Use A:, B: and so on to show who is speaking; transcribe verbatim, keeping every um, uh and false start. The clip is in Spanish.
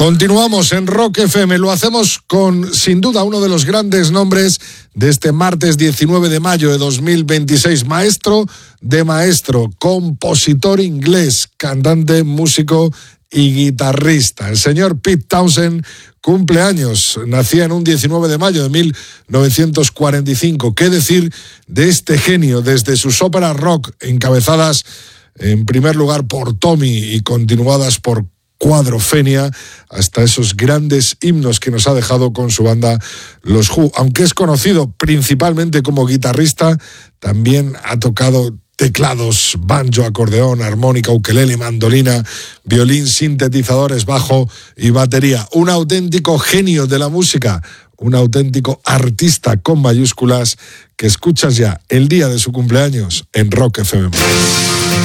A: Continuamos en Rock F M, lo hacemos con, sin duda, uno de los grandes nombres de este martes diecinueve de mayo de dos mil veintiséis, maestro de maestro, compositor inglés, cantante, músico y guitarrista. El señor Pete Townshend cumple años, nacía en un diecinueve de mayo de mil novecientos cuarenta y cinco. ¿Qué decir de este genio desde sus óperas rock, encabezadas en primer lugar por Tommy y continuadas por Cuadrofenia, hasta esos grandes himnos que nos ha dejado con su banda Los Who? Aunque es conocido principalmente como guitarrista, también ha tocado teclados, banjo, acordeón, armónica, ukelele, mandolina, violín, sintetizadores, bajo y batería. Un auténtico genio de la música, un auténtico artista con mayúsculas, que escuchas ya el día de su cumpleaños en Rock F M.